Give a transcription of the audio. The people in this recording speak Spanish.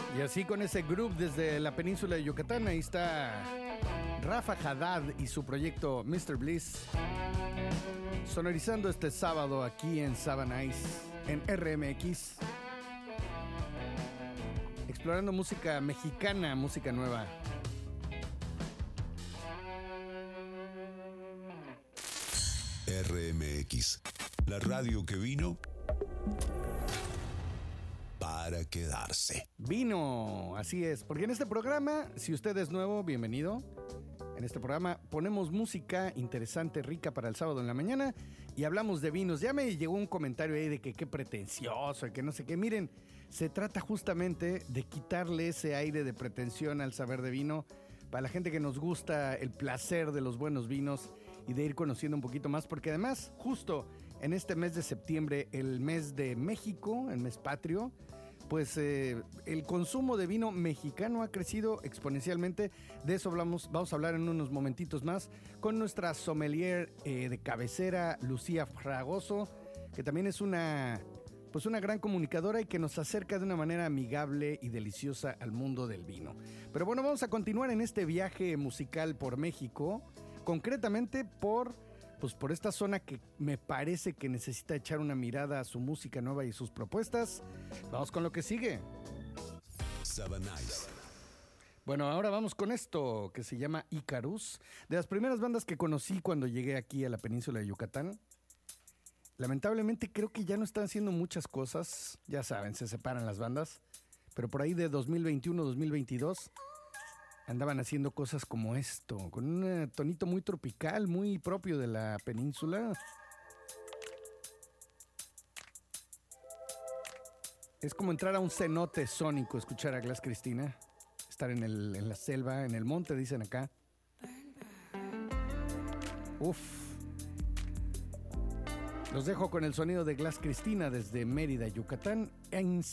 Y así con ese groove desde la península de Yucatán, ahí está Rafa Haddad y su proyecto Mr. Bliss, sonorizando este sábado aquí en Sabanais, en RMX, explorando música mexicana, música nueva. RMX, la radio que vino para quedarse. Vino, así es, porque en este programa, si usted es nuevo, bienvenido. En este programa ponemos música interesante, rica para el sábado en la mañana y hablamos de vinos. Ya me llegó un comentario ahí de que qué pretencioso, que no sé qué. Miren, se trata justamente de quitarle ese aire de pretensión al saber de vino para la gente que nos gusta el placer de los buenos vinos y de ir conociendo un poquito más, porque además, justo en este mes de septiembre, el mes de México, el mes patrio, pues el consumo de vino mexicano ha crecido exponencialmente. De eso vamos a hablar en unos momentitos más con nuestra sommelier de cabecera, Lucía Fragoso, que también es una gran comunicadora y que nos acerca de una manera amigable y deliciosa al mundo del vino. Pero bueno, vamos a continuar en este viaje musical por México, concretamente por esta zona que me parece que necesita echar una mirada a su música nueva y sus propuestas. Vamos con lo que sigue. Sabanais. Bueno, ahora vamos con esto que se llama Icarus, de las primeras bandas que conocí cuando llegué aquí a la península de Yucatán. Lamentablemente creo que ya no están haciendo muchas cosas, ya saben, se separan las bandas, pero por ahí de 2021-2022 andaban haciendo cosas como esto, con un tonito muy tropical, muy propio de la península. Es como entrar a un cenote sónico, escuchar a Glass Cristina, estar en la selva, en el monte, dicen acá. Uf. Los dejo con el sonido de Glass Cristina desde Mérida, Yucatán, en